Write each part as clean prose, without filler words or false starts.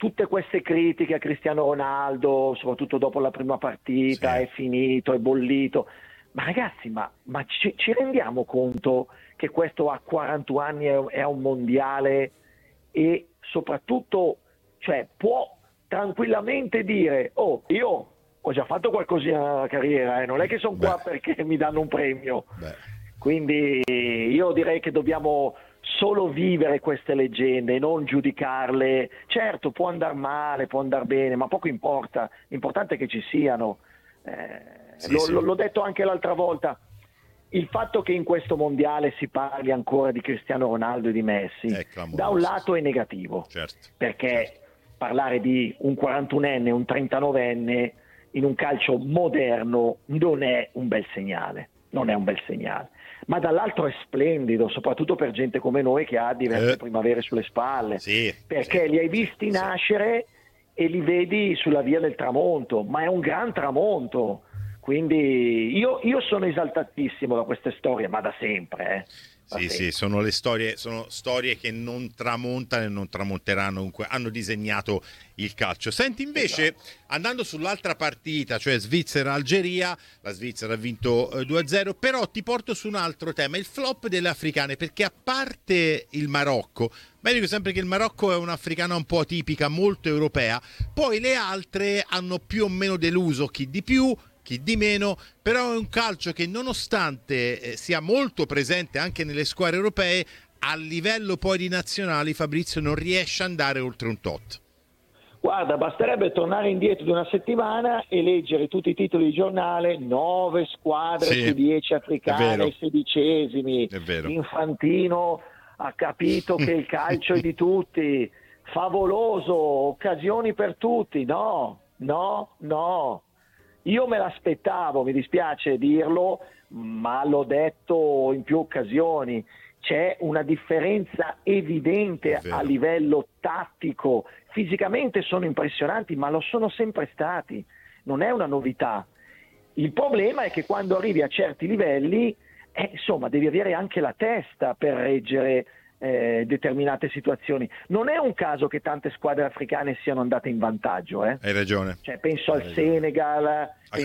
tutte queste critiche a Cristiano Ronaldo, soprattutto dopo la prima partita, è finito, è bollito. Ma ragazzi, ma ci rendiamo conto che questo a 41 anni è un mondiale e soprattutto, cioè, può tranquillamente dire: oh, io ho già fatto qualcosina nella carriera, non è che sono qua perché mi danno un premio. Quindi io direi che dobbiamo solo vivere queste leggende, non giudicarle. Certo, può andare male, può andare bene, ma poco importa, l'importante è che ci siano. L'ho detto anche l'altra volta, il fatto che in questo mondiale si parli ancora di Cristiano Ronaldo e di Messi, da un lato è negativo, perché parlare di un 41enne, un 39enne in un calcio moderno non è un bel segnale, ma dall'altro è splendido, soprattutto per gente come noi che ha diverse primavere sulle spalle, perché li hai visti nascere e li vedi sulla via del tramonto, ma è un gran tramonto. Quindi io sono esaltatissimo da queste storie, ma da sempre. Sì, sono storie che non tramontano e non tramonteranno, comunque hanno disegnato il calcio. Senti, invece, andando sull'altra partita, cioè Svizzera-Algeria, la Svizzera ha vinto 2-0, però ti porto su un altro tema, il flop delle africane, perché a parte il Marocco, ma io dico sempre che il Marocco è un'africana un po' atipica, molto europea, poi le altre hanno più o meno deluso, chi di più, chi di meno, però è un calcio che nonostante sia molto presente anche nelle squadre europee, a livello poi di nazionali, Fabrizio, non riesce ad andare oltre un tot. Guarda, basterebbe tornare indietro di una settimana e leggere tutti i titoli di giornale: 9 squadre su 10 africane, ai 16esimi, Infantino ha capito che il calcio è di tutti, favoloso, occasioni per tutti. No. Io me l'aspettavo, mi dispiace dirlo, ma l'ho detto in più occasioni. C'è una differenza evidente a livello tattico. Fisicamente sono impressionanti, ma lo sono sempre stati. Non è una novità. Il problema è che quando arrivi a certi livelli, insomma, devi avere anche la testa per reggere determinate situazioni. Non è un caso che tante squadre africane siano andate in vantaggio. Hai ragione. Cioè, penso al Senegal, al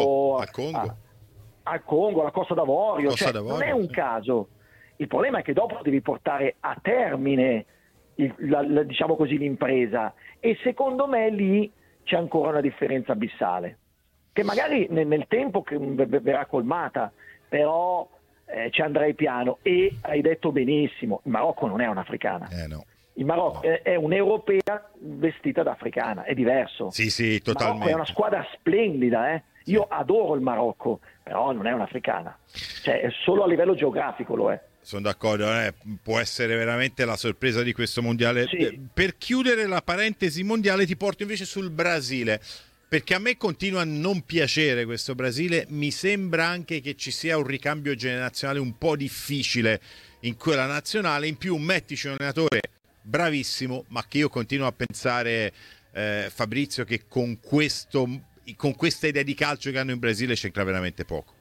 Congo, alla Costa d'Avorio. Non è un caso. Il problema è che dopo devi portare a termine diciamo così, l'impresa, e secondo me lì c'è ancora una differenza abissale che magari nel tempo verrà colmata, però ci andrei piano. E hai detto benissimo, il Marocco non è un'africana. No. Il Marocco è un'europea vestita da africana, è diverso. Sì, totalmente. Il Marocco è una squadra splendida, Io adoro il Marocco, però non è un'africana. Cioè, è solo a livello geografico lo è. Sono d'accordo, può essere veramente la sorpresa di questo mondiale. Per chiudere la parentesi mondiale ti porto invece sul Brasile, perché a me continua a non piacere questo Brasile. Mi sembra anche che ci sia un ricambio generazionale un po' difficile in quella nazionale. In più mettici un allenatore bravissimo, ma che io continuo a pensare, Fabrizio, che con questa idea di calcio che hanno in Brasile c'entra veramente poco.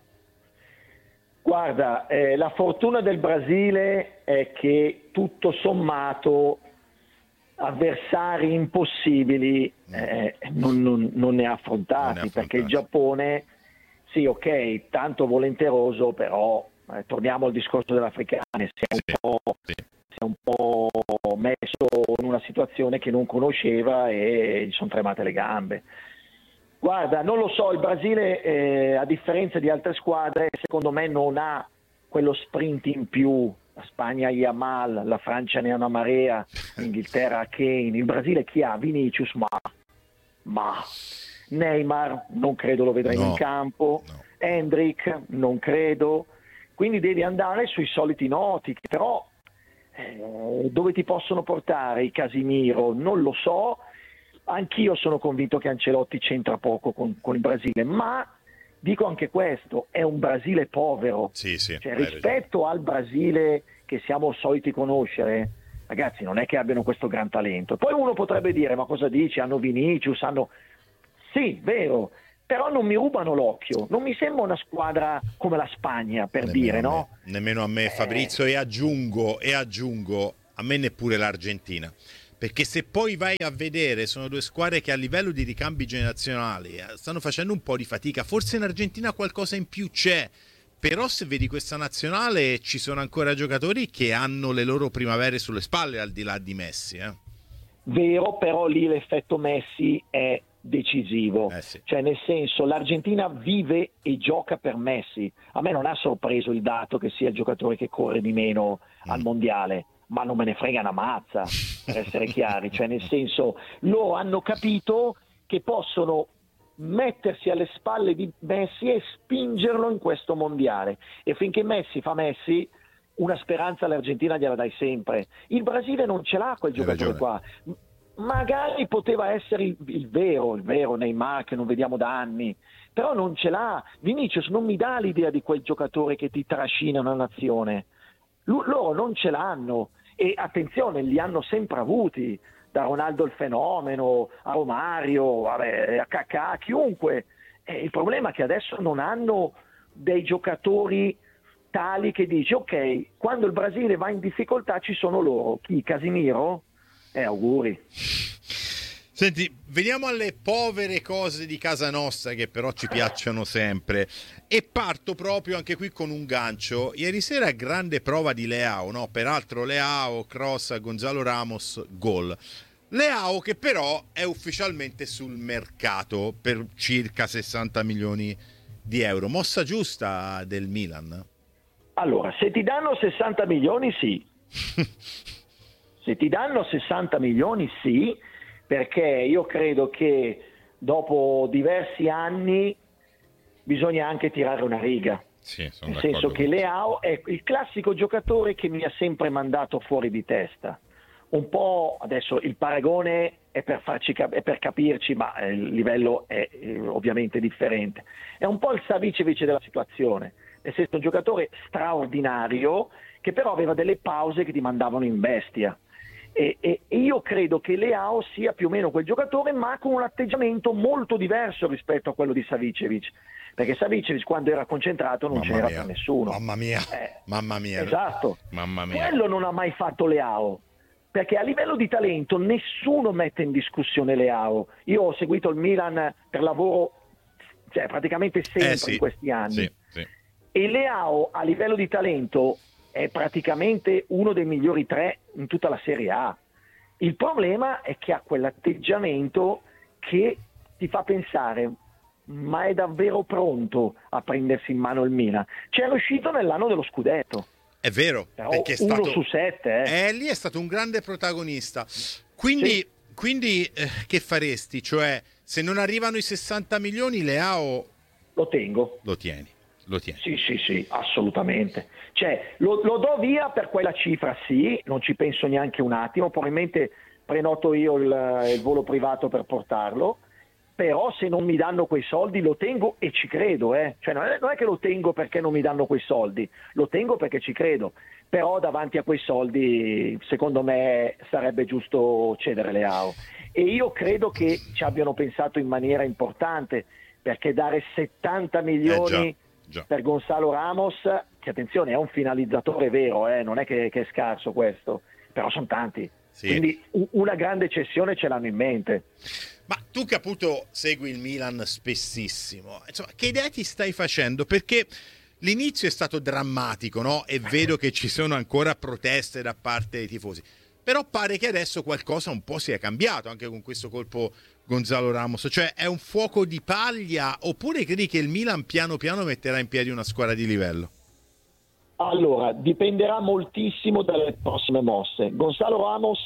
Guarda, la fortuna del Brasile è che tutto sommato avversari impossibili non ne ha affrontati, perché il Giappone, sì, ok, tanto volenteroso, però torniamo al discorso dell'africane, si è un po' messo in una situazione che non conosceva e gli sono tremate le gambe. Guarda, non lo so, il Brasile a differenza di altre squadre secondo me non ha quello sprint in più. La Spagna ha Yamal, la Francia ne ha una marea, l'Inghilterra ha Kane, il Brasile chi ha? Vinicius, ma Neymar non credo lo vedremo in campo, Hendrick non credo, quindi devi andare sui soliti noti, però dove ti possono portare i Casimiro non lo so. Anch'io sono convinto che Ancelotti c'entra poco con il Brasile, ma dico anche questo, è un Brasile povero. Cioè, rispetto al Brasile che siamo soliti conoscere, ragazzi, non è che abbiano questo gran talento. Poi uno potrebbe dire, ma cosa dici? Hanno Vinicius, Sì, vero, però non mi rubano l'occhio. Non mi sembra una squadra come la Spagna, per dire, no? Nemmeno a me, Fabrizio, e aggiungo, a me neppure l'Argentina. perché se poi vai a vedere sono due squadre che a livello di ricambi generazionali stanno facendo un po' di fatica. Forse in Argentina qualcosa in più c'è, però se vedi questa nazionale ci sono ancora giocatori che hanno le loro primavere sulle spalle, al di là di Messi. Vero, però lì l'effetto Messi è decisivo, Sì. Cioè nel senso l'Argentina vive e gioca per Messi. A me non ha sorpreso il dato che sia il giocatore che corre di meno al mondiale, ma non me ne frega una mazza, per essere chiari, cioè nel senso loro hanno capito che possono mettersi alle spalle di Messi e spingerlo in questo mondiale, e finché Messi fa Messi una speranza all'Argentina gliela dai sempre. Il Brasile non ce l'ha quel giocatore qua. Magari poteva essere il vero Neymar che non vediamo da anni, però non ce l'ha. Vinicius non mi dà l'idea di quel giocatore che ti trascina una nazione. Loro non ce l'hanno, e attenzione, li hanno sempre avuti, da Ronaldo il fenomeno a Romario, a Kakà, a chiunque. Il problema è che adesso non hanno dei giocatori tali che dici ok, quando il Brasile va in difficoltà ci sono loro. Chi? Casimiro? Auguri. Senti, veniamo alle povere cose di casa nostra che però ci piacciono sempre, e parto proprio anche qui con un gancio. Ieri sera grande prova di Leao, no? Peraltro Leao, cross a Gonzalo Ramos, gol. Leao che però è ufficialmente sul mercato per circa 60 milioni di euro. Mossa giusta del Milan? Allora, se ti danno 60 milioni sì. Se ti danno 60 milioni sì, perché io credo che dopo diversi anni bisogna anche tirare una riga. Sì, nel senso che Leao è il classico giocatore che mi ha sempre mandato fuori di testa. Un po' adesso il paragone è per capirci, ma il livello è ovviamente differente. È un po' il Savicevic della situazione, nel senso un giocatore straordinario che però aveva delle pause che ti mandavano in bestia. E io credo che Leao sia più o meno quel giocatore, ma con un atteggiamento molto diverso rispetto a quello di Savicevic, perché Savicevic quando era concentrato non c'era per nessuno. Mamma mia. Esatto. Mamma mia. Quello non ha mai fatto Leao, perché a livello di talento nessuno mette in discussione Leao. Io ho seguito il Milan per lavoro, cioè praticamente sempre in questi anni. Sì. E Leao a livello di talento è praticamente uno dei migliori tre in tutta la Serie A. Il problema è che ha quell'atteggiamento che ti fa pensare: ma è davvero pronto a prendersi in mano il Milan? C'è riuscito nell'anno dello scudetto. È vero, però perché è 1 stato su 7. Lì è stato un grande protagonista. Quindi che faresti? Cioè, se non arrivano i 60 milioni, Leao lo tengo. Lo tieni. Sì, assolutamente. Cioè, lo do via per quella cifra, sì, non ci penso neanche un attimo, probabilmente prenoto io il volo privato per portarlo, però se non mi danno quei soldi lo tengo e ci credo, Cioè non è che lo tengo perché non mi danno quei soldi, lo tengo perché ci credo, però davanti a quei soldi secondo me sarebbe giusto cedere Leao, e io credo che ci abbiano pensato in maniera importante, perché dare 70 milioni già. per Gonzalo Ramos, che attenzione è un finalizzatore vero, non è che è scarso questo, però sono tanti. Sì. Quindi una grande cessione ce l'hanno in mente. Ma tu che appunto segui il Milan spessissimo, insomma, che idea ti stai facendo? Perché l'inizio è stato drammatico, no? È vero che ci sono ancora proteste da parte dei tifosi, però pare che adesso qualcosa un po' sia cambiato anche con questo colpo Gonzalo Ramos. Cioè, è un fuoco di paglia, oppure credi che il Milan piano piano metterà in piedi una squadra di livello? Allora, dipenderà moltissimo dalle prossime mosse. Gonzalo Ramos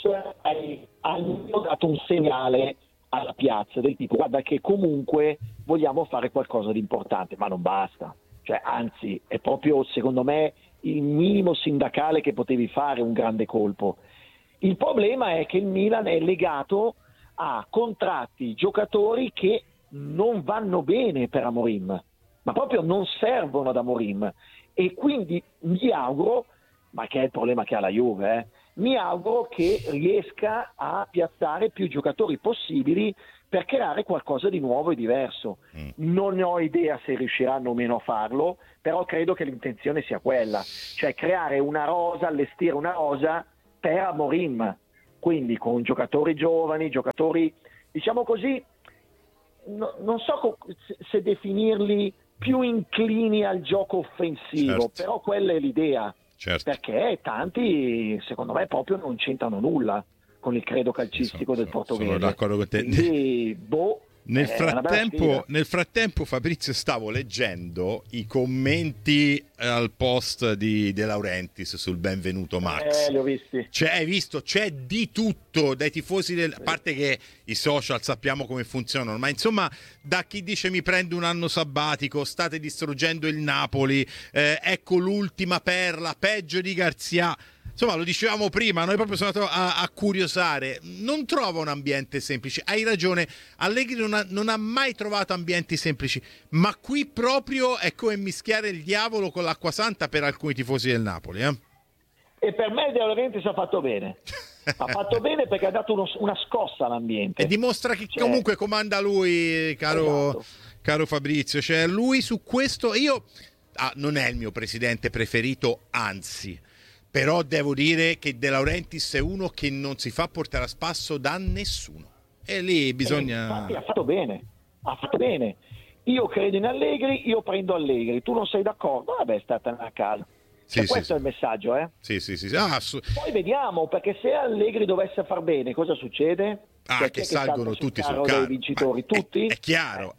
ha dato un segnale alla piazza del tipo: guarda che comunque vogliamo fare qualcosa di importante, ma non basta. Cioè, anzi, è proprio secondo me il minimo sindacale che potevi fare, un grande colpo. Il problema è che il Milan è legato a contratti, giocatori che non vanno bene per Amorim, ma proprio non servono ad Amorim, e quindi mi auguro, ma che è il problema che ha la Juve, mi auguro che riesca a piazzare più giocatori possibili per creare qualcosa di nuovo e diverso. Non ho idea se riusciranno o meno a farlo, però credo che l'intenzione sia quella, cioè creare una rosa, allestire una rosa per Amorim. quindi con giocatori giovani, giocatori, diciamo così, non so se definirli più inclini al gioco offensivo, certo. però quella è l'idea, certo. perché tanti secondo me proprio non c'entrano nulla con il credo calcistico del portoghese. Sono d'accordo con te. Quindi, nel frattempo, Fabrizio, stavo leggendo i commenti al post di De Laurentiis sul benvenuto Max. Li ho visti. Hai visto? C'è di tutto dai tifosi a parte che i social sappiamo come funzionano, ma insomma, da chi dice mi prendo un anno sabbatico, state distruggendo il Napoli, ecco l'ultima perla, peggio di Garzia. Insomma, lo dicevamo prima, noi proprio sono andato a curiosare. Non trova un ambiente semplice. Hai ragione, Allegri non ha mai trovato ambienti semplici, ma qui proprio è come mischiare il diavolo con l'acqua santa per alcuni tifosi del Napoli. E per me De Laurentiis ha fatto bene. Ha fatto bene perché ha dato una scossa all'ambiente. E dimostra che comunque comanda lui, caro Fabrizio. Cioè, lui su questo... non è il mio presidente preferito, anzi... Però devo dire che De Laurentiis è uno che non si fa portare a spasso da nessuno. E lì bisogna... Infatti ha fatto bene. Io credo in Allegri, io prendo Allegri. Tu non sei d'accordo? Vabbè, statene a casa. Questo è il messaggio, eh? Sì. Poi vediamo, perché se Allegri dovesse far bene, cosa succede? Che salgono tutti sul carro dei vincitori, tutti? È chiaro.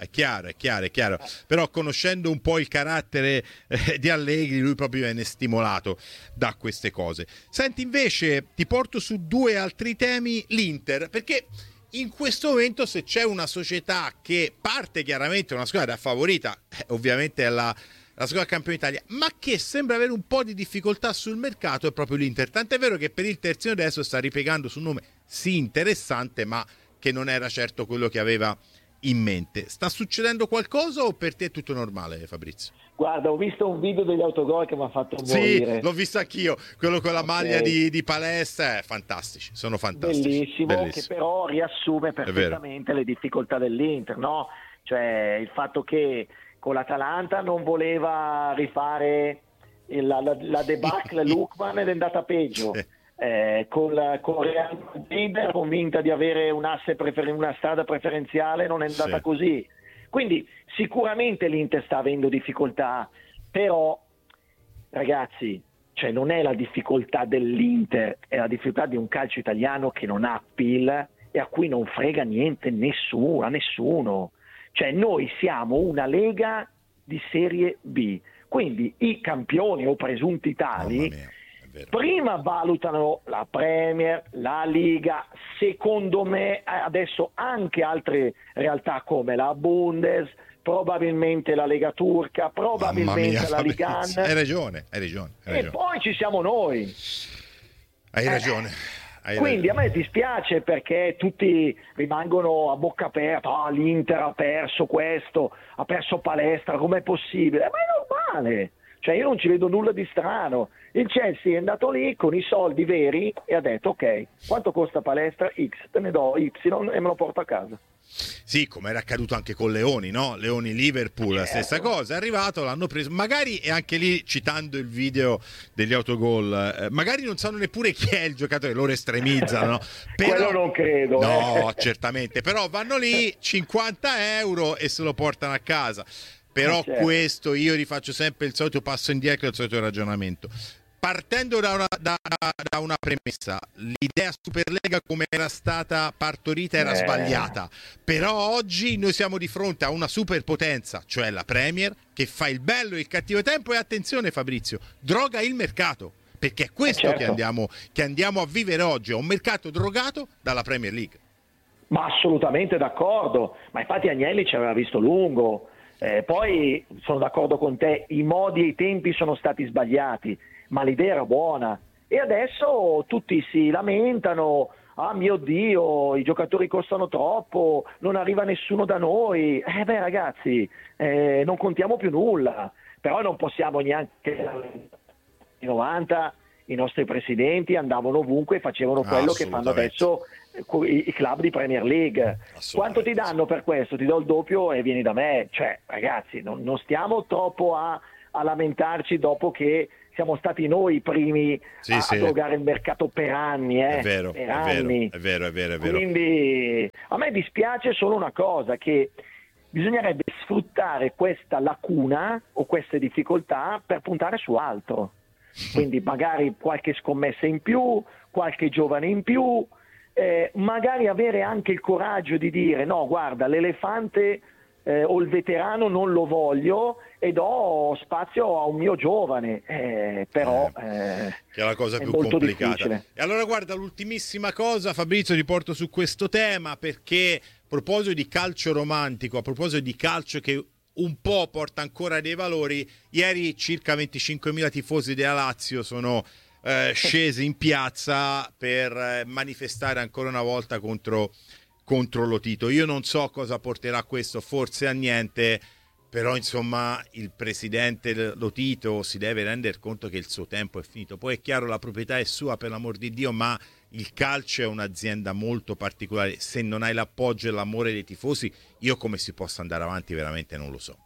Però conoscendo un po' il carattere di Allegri, lui proprio viene stimolato da queste cose. Senti, invece ti porto su due altri temi, l'Inter, perché in questo momento, se c'è una società che parte chiaramente una squadra favorita, ovviamente è la squadra campione d'Italia, ma che sembra avere un po' di difficoltà sul mercato, è proprio l'Inter. Tant'è vero che per il terzino adesso sta ripiegando su un nome sì interessante, ma che non era certo quello che aveva in mente. Sta succedendo qualcosa o per te è tutto normale, Fabrizio? Guarda, ho visto un video degli autogol che mi ha fatto morire. Sì, l'ho visto anch'io, quello con la maglia di palestra, fantastici, sono fantastici. Bellissimo, che però riassume perfettamente le difficoltà dell'Inter, no? Cioè il fatto che con l'Atalanta non voleva rifare la debacle Lookman ed è andata peggio. Con Real Madrid era convinta di avere una strada preferenziale, non è andata così. Quindi sicuramente l'Inter sta avendo difficoltà, però ragazzi, cioè non è la difficoltà dell'Inter, è la difficoltà di un calcio italiano che non ha appeal e a cui non frega niente nessuno. Cioè noi siamo una lega di Serie B, quindi i campioni o presunti tali prima valutano la Premier, la Liga, secondo me adesso anche altre realtà come la Bundes, probabilmente la Lega Turca, probabilmente la Liga. Hai ragione. E poi ci siamo noi. Hai ragione. Quindi a me dispiace perché tutti rimangono a bocca aperta, l'Inter ha perso questo, ha perso Palestra, com'è possibile? Ma è normale, cioè io non ci vedo nulla di strano. Il Chelsea è andato lì con i soldi veri e ha detto ok, quanto costa Palestra? X, te ne do Y e me lo porto a casa. Sì, come era accaduto anche con Leoni, no? Leoni Liverpool, la stessa cosa, è arrivato, l'hanno preso, magari, e anche lì citando il video degli autogol, magari non sanno neppure chi è il giocatore, loro estremizzano, no? Quello non credo. No, certamente, però vanno lì, 50 euro e se lo portano a casa. Però questo io rifaccio sempre il solito passo indietro, il solito ragionamento. Partendo da una premessa, l'idea Superlega come era stata partorita era sbagliata, però oggi noi siamo di fronte a una superpotenza, cioè la Premier, che fa il bello e il cattivo tempo e attenzione Fabrizio, droga il mercato, perché è questo che andiamo a vivere oggi, è un mercato drogato dalla Premier League. Ma assolutamente d'accordo, ma infatti Agnelli ci aveva visto lungo, poi sono d'accordo con te, i modi e i tempi sono stati sbagliati, ma l'idea era buona e adesso tutti si lamentano, mio Dio, i giocatori costano troppo, non arriva nessuno da noi. Ragazzi, non contiamo più nulla, però non possiamo neanche negli 90 i nostri presidenti andavano ovunque e facevano quello che fanno adesso i club di Premier League. Quanto ti danno per questo? Ti do il doppio e vieni da me. Cioè ragazzi, non stiamo troppo a lamentarci dopo che siamo stati noi i primi a drogare il mercato per anni, È vero, per è anni. vero. Quindi a me dispiace solo una cosa, che bisognerebbe sfruttare questa lacuna o queste difficoltà per puntare su altro. Quindi magari qualche scommessa in più, qualche giovane in più, magari avere anche il coraggio di dire no, guarda, l'elefante o il veterano non lo voglio e do spazio a un mio giovane, però che è la cosa più molto complicata. difficile. E allora guarda, l'ultimissima cosa, Fabrizio, ti porto su questo tema, perché a proposito di calcio romantico, a proposito di calcio che un po' porta ancora dei valori, ieri circa 25.000 tifosi della Lazio sono scesi in piazza per manifestare ancora una volta contro Lotito. Io non so cosa porterà questo, forse a niente, però insomma il presidente Lotito si deve rendere conto che il suo tempo è finito. Poi è chiaro, la proprietà è sua, per l'amor di Dio, ma il calcio è un'azienda molto particolare. Se non hai l'appoggio e l'amore dei tifosi, io come si possa andare avanti veramente non lo so.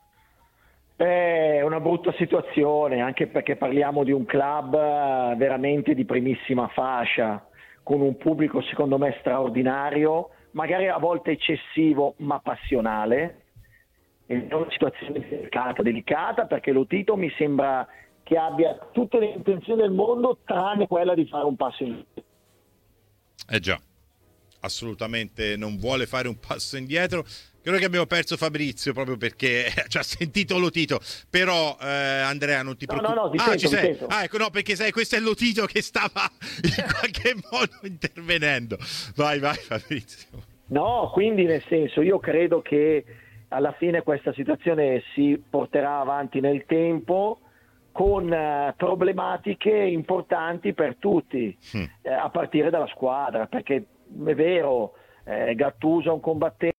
È una brutta situazione, anche perché parliamo di un club veramente di primissima fascia, con un pubblico secondo me straordinario, magari a volte eccessivo ma passionale. È una situazione delicata, perché Lotito mi sembra che abbia tutte le intenzioni del mondo tranne quella di fare un passo indietro. Già, assolutamente non vuole fare un passo indietro. Credo che abbiamo perso Fabrizio proprio perché ci ha sentito Lotito, però Andrea non ti preoccupare. No, ti sento. Ecco, no, perché sai, questo è Lotito che stava in qualche modo intervenendo. Vai Fabrizio. No, quindi nel senso, io credo che alla fine questa situazione si porterà avanti nel tempo con problematiche importanti per tutti, a partire dalla squadra, perché è vero, Gattuso è un combattente,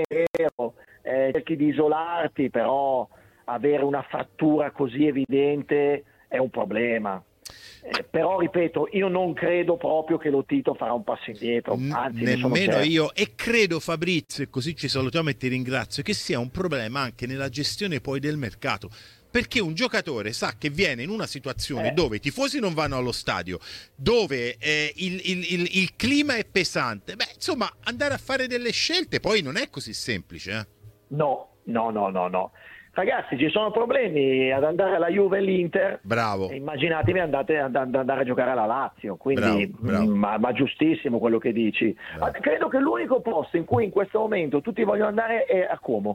cerchi di isolarti, però avere una frattura così evidente è un problema. Però ripeto, io non credo proprio che Lotito farà un passo indietro, anzi nemmeno io, e credo, Fabrizio, e così ci salutiamo e ti ringrazio, che sia un problema anche nella gestione poi del mercato, perché un giocatore sa che viene in una situazione dove i tifosi non vanno allo stadio, dove il clima è pesante, insomma, andare a fare delle scelte poi non è così semplice. No. Ragazzi, ci sono problemi ad andare alla Juve e all'Inter. Bravo. Immaginatevi andare a giocare alla Lazio, quindi bravo. Ma giustissimo quello che dici. Credo che l'unico posto in cui in questo momento tutti vogliono andare è a Como.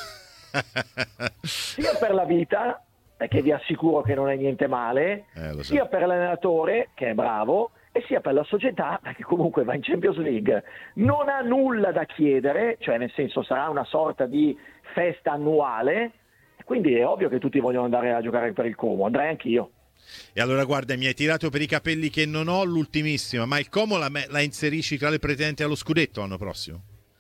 Sia per la vita, perché vi assicuro che non è niente male, sia per l'allenatore, che è bravo, e sia per la società, perché comunque va in Champions League, non ha nulla da chiedere, cioè nel senso sarà una sorta di festa annuale, quindi è ovvio che tutti vogliono andare a giocare per il Como, andrei anch'io. E allora guarda, mi hai tirato per i capelli che non ho l'ultimissima, ma il Como la inserisci tra le pretendenti allo scudetto l'anno prossimo?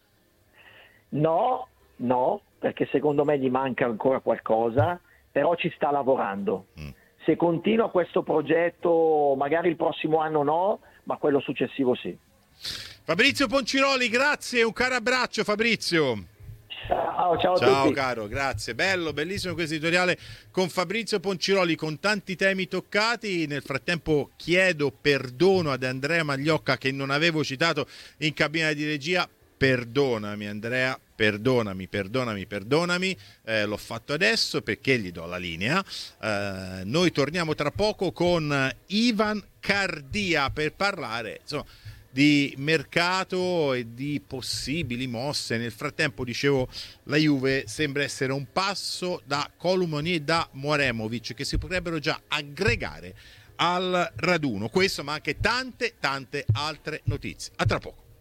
No, perché secondo me gli manca ancora qualcosa, però ci sta lavorando. Se continua questo progetto, magari il prossimo anno no, ma quello successivo sì. Fabrizio Ponciroli, grazie, un caro abbraccio Fabrizio. Ciao a tutti. Ciao caro, grazie, bellissimo questo editoriale con Fabrizio Ponciroli, con tanti temi toccati. Nel frattempo chiedo perdono ad Andrea Magliocca, che non avevo citato in cabina di regia. Perdonami Andrea, perdonami, l'ho fatto adesso perché gli do la linea. Noi torniamo tra poco con Ivan Cardia per parlare, insomma, di mercato e di possibili mosse. Nel frattempo, dicevo, la Juve sembra essere un passo da Colomoni e da Moremovic, che si potrebbero già aggregare al raduno. Questo, ma anche tante altre notizie. A tra poco.